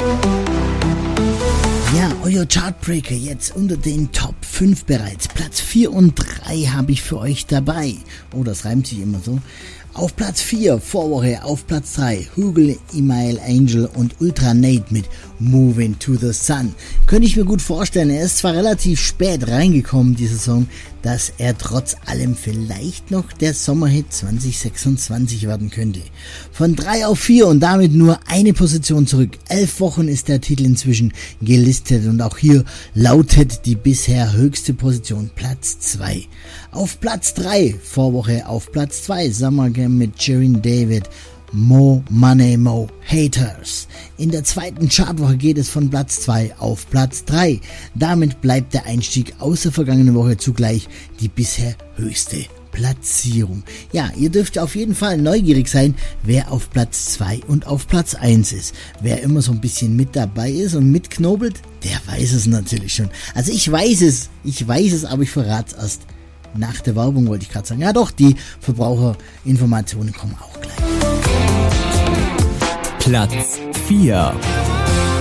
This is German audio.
Ja, euer Chartbreaker jetzt unter den Top 5 bereits. Platz 4 und 3 habe ich für euch dabei. Oh, das reimt sich immer so. Auf Platz 4, Vorwoche, auf Platz 3, Hugel, Email, Angel und Ultra Nate mit Moving to the Sun. Könnte ich mir gut vorstellen, er ist zwar relativ spät reingekommen, dieser Song, dass er trotz allem vielleicht noch der Sommerhit 2026 werden könnte. Von 3 auf 4 und damit nur eine Position zurück. 11 Wochen ist der Titel inzwischen gelistet und auch hier lautet die bisher höchste Position Platz 2. Auf Platz 3, Vorwoche auf Platz 2, Summer Game mit Shirin David, More Money, More Haters. In der zweiten Chartwoche geht es von Platz 2 auf Platz 3. Damit bleibt der Einstieg aus der vergangenen Woche zugleich die bisher höchste Platzierung. Ja, ihr dürft auf jeden Fall neugierig sein, wer auf Platz 2 und auf Platz 1 ist. Wer immer so ein bisschen mit dabei ist und mitknobelt, der weiß es natürlich schon. Also ich weiß es, aber ich verrate es erst nach der Werbung, wollte ich gerade sagen. Ja doch, die Verbraucherinformationen kommen auch gleich. Platz 4.